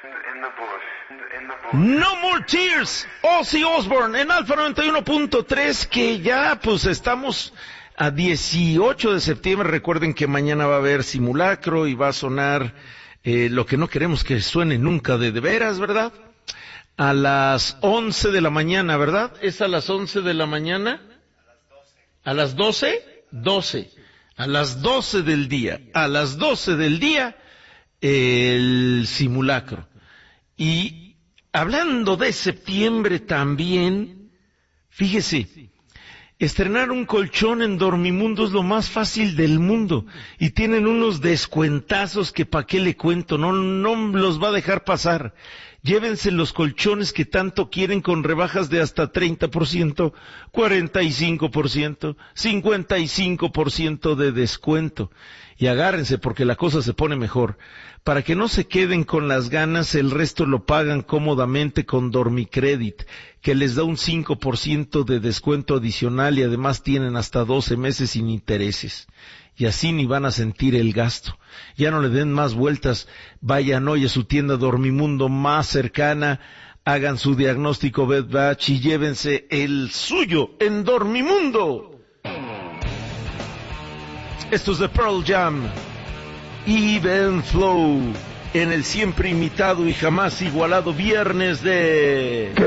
No More Tears, Ozzy Osbourne en Alfa 91.3, que ya pues estamos a 18 de septiembre. Recuerden que mañana va a haber simulacro y va a sonar lo que no queremos que suene nunca de veras, ¿verdad? A las 11 de la mañana, ¿verdad? ¿Es a las 11 de la mañana? ¿A las 12? 12. A las 12 del día. A las 12 del día, el simulacro. Y hablando de septiembre también, fíjese, estrenar un colchón en Dormimundo es lo más fácil del mundo. Y tienen unos descuentazos que pa' qué le cuento, no los va a dejar pasar. Llévense los colchones que tanto quieren con rebajas de hasta 30%, 45%, 55% de descuento. Y agárrense porque la cosa se pone mejor. Para que no se queden con las ganas, el resto lo pagan cómodamente con Dormicredit, que les da un 5% de descuento adicional y además tienen hasta 12 meses sin intereses. Y así ni van a sentir el gasto. Ya no le den más vueltas, vayan hoy a su tienda Dormimundo más cercana, hagan su diagnóstico Bed Batch y llévense el suyo en Dormimundo. Esto es de Pearl Jam, Even Flow, en el siempre imitado y jamás igualado viernes de...